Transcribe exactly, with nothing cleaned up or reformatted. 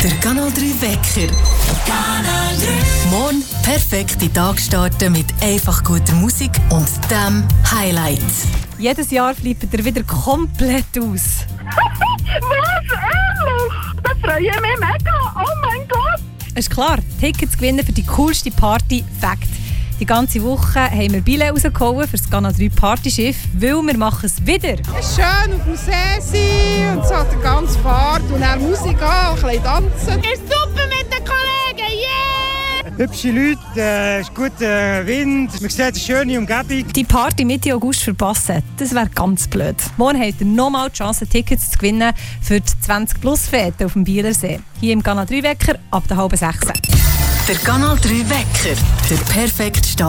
Der Kanal drei Wecker. Kanal drei. Morgen perfekte Tag starten mit einfach guter Musik und dem Highlight. Jedes Jahr flippt er wieder komplett aus. Was? Ehrlich? Das freue ich mich mega. Oh mein Gott. Ist klar, Tickets gewinnen für die coolste Party, Fakt. Die ganze Woche haben wir Billett rausgehauen für das Kanal drei Partyschiff, weil wir machen es wieder. Es ist schön auf dem See sein und so die ganze Fahrt und dann Musik an, ein bisschen tanzen. Ist super mit den Kollegen, yeah! Hübsche Leute, äh, ist guter Wind, man sieht eine schöne Umgebung. Die Party Mitte August verpassen, das wäre ganz blöd. Morgen habt ihr nochmal die Chance, Tickets zu gewinnen für die zwanzig Plus Fete auf dem Bielersee. Hier im Kanal drei Wecker ab der halben sechs. Der Kanal drei Wecker. Der perfekte Start.